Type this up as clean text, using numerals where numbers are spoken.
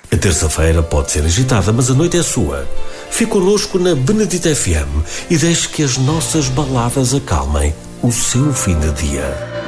A terça-feira pode ser agitada, mas a noite é sua. Fique connosco na Benedita FM e deixe que as nossas baladas acalmem o seu fim de dia.